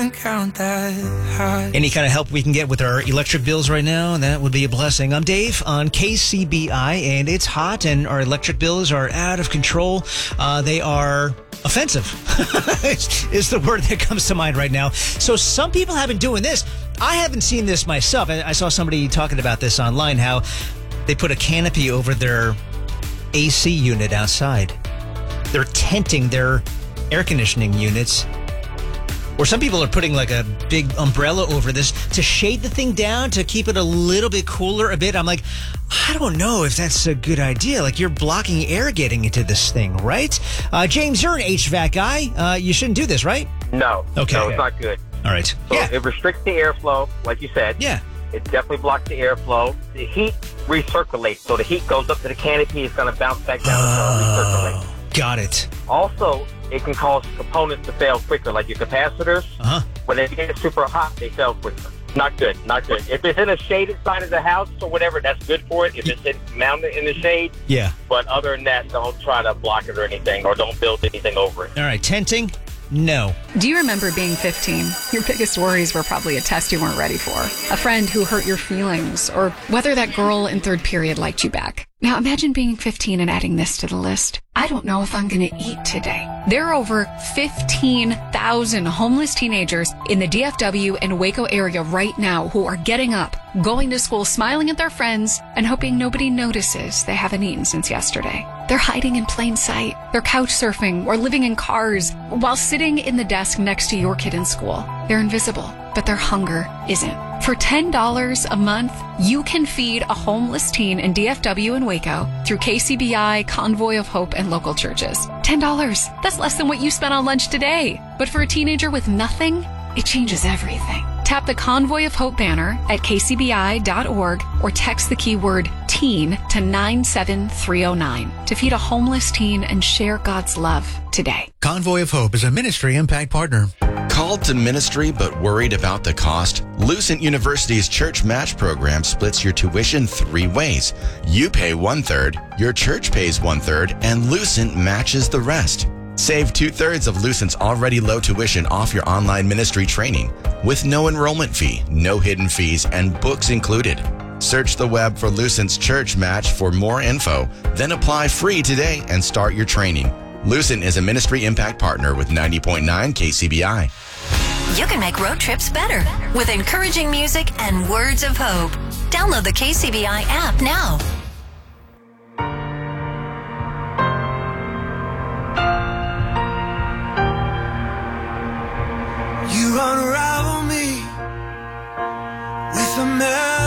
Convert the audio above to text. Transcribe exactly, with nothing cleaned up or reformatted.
can't count that high. Any kind of help we can get with our electric bills right now, that would be a blessing. I'm Dave on K C B I, and it's hot, and our electric bills are out of control. Uh, they are offensive, is the word that comes to mind right now. So some people have been doing this. I haven't seen this myself. I, I saw somebody talking about this online, how they put a canopy over their A C unit outside. They're tenting their air conditioning units. Or some people are putting like a big umbrella over this to shade the thing down, to keep it a little bit cooler a bit. I'm like, I don't know if that's a good idea. Like, you're blocking air getting into this thing, right? Uh, James, you're an H V A C guy. Uh, you shouldn't do this, right? No. Okay. No, it's not good. All right. So yeah. it restricts the airflow, like you said. Yeah. It definitely blocks the airflow. The heat recirculates. So the heat goes up to the canopy. It's going to bounce back down and recirculate. Oh, got it. Also, it can cause components to fail quicker, like your capacitors. Uh-huh. When they get super hot, they fail quicker. Not good, not good. If it's in a shaded side of the house or whatever, that's good for it. If it's in, mounted in the shade. Yeah. But other than that, don't try to block it or anything, or don't build anything over it. All right. Tenting? No. Do you remember being fifteen? Your biggest worries were probably a test you weren't ready for, a friend who hurt your feelings, or whether that girl in third period liked you back. Now imagine being fifteen and adding this to the list. I don't know if I'm going to eat today. There are over fifteen thousand homeless teenagers in the D F W and Waco area right now who are getting up, going to school, smiling at their friends, and hoping nobody notices they haven't eaten since yesterday. They're hiding in plain sight. They're couch surfing or living in cars while sitting in the desk next to your kid in school. They're invisible, but their hunger isn't. For ten dollars a month, you can feed a homeless teen in D F W and Waco through K C B I, Convoy of Hope, and local churches. ten dollars. That's less than what you spent on lunch today. But for a teenager with nothing, it changes everything. Tap the Convoy of Hope banner at k c b i dot org or text the keyword teen to nine seven three oh nine to feed a homeless teen and share God's love today. Convoy of Hope is a ministry impact partner. Called to ministry but worried about the cost? Lucent University's Church Match program splits your tuition three ways. You pay one-third, your church pays one-third, and Lucent matches the rest. Save two-thirds of Lucent's already low tuition off your online ministry training with no enrollment fee, no hidden fees, and books included. Search the web for Lucent's Church Match for more info, then apply free today and start your training. Lucent is a ministry impact partner with ninety point nine K C B I. You can make road trips better with encouraging music and words of hope. Download the K C B I app now. You unravel me with a melody.